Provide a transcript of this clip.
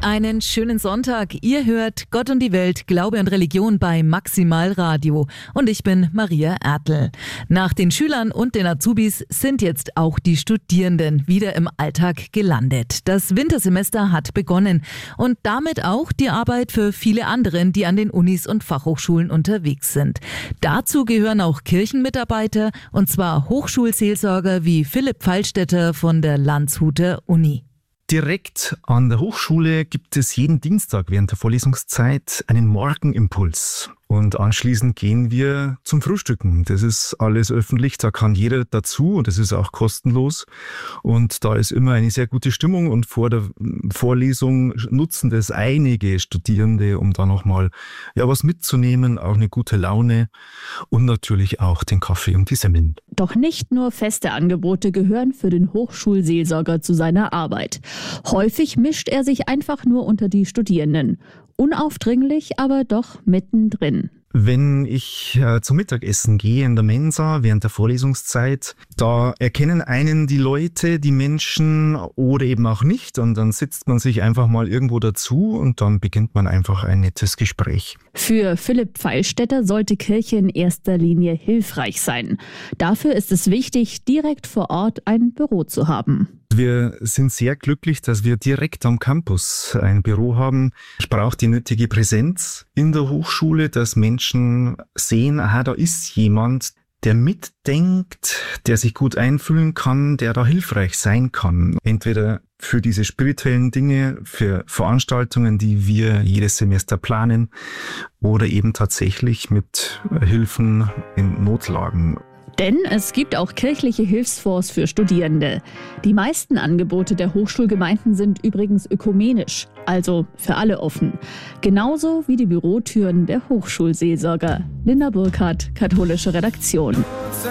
Einen schönen Sonntag. Ihr hört Gott und die Welt, Glaube und Religion bei Maximal Radio. Und ich bin Maria Ertl. Nach den Schülern und den Azubis sind jetzt auch die Studierenden wieder im Alltag gelandet. Das Wintersemester hat begonnen und damit auch die Arbeit für viele anderen, die an den Unis und Fachhochschulen unterwegs sind. Dazu gehören auch Kirchenmitarbeiter, und zwar Hochschulseelsorger wie Philipp Pfeilstätter von der Landshuter Uni. Direkt an der Hochschule gibt es jeden Dienstag während der Vorlesungszeit einen Morgenimpuls. Und anschließend gehen wir zum Frühstücken. Das ist alles öffentlich, da kann jeder dazu und das ist auch kostenlos. Und da ist immer eine sehr gute Stimmung und vor der Vorlesung nutzen das einige Studierende, um da nochmal was mitzunehmen, auch eine gute Laune und natürlich auch den Kaffee und die Semmeln. Doch nicht nur feste Angebote gehören für den Hochschulseelsorger zu seiner Arbeit. Häufig mischt er sich einfach nur unter die Studierenden. Unaufdringlich, aber doch mittendrin. Wenn ich zum Mittagessen gehe in der Mensa während der Vorlesungszeit, da erkennen einen die Leute, die Menschen oder eben auch nicht. Und dann sitzt man sich einfach mal irgendwo dazu und dann beginnt man einfach ein nettes Gespräch. Für Philipp Pfeilstätter sollte Kirche in erster Linie hilfreich sein. Dafür ist es wichtig, direkt vor Ort ein Büro zu haben. Wir sind sehr glücklich, dass wir direkt am Campus ein Büro haben. Es braucht die nötige Präsenz in der Hochschule, dass Menschen sehen, da ist jemand, der mitdenkt, der sich gut einfühlen kann, der da hilfreich sein kann. Entweder für diese spirituellen Dinge, für Veranstaltungen, die wir jedes Semester planen, oder eben tatsächlich mit Hilfen in Notlagen. Denn es gibt auch kirchliche Hilfsfonds für Studierende. Die meisten Angebote der Hochschulgemeinden sind übrigens ökumenisch, also für alle offen. Genauso wie die Bürotüren der Hochschulseelsorger. Linda Burkhardt, katholische Redaktion.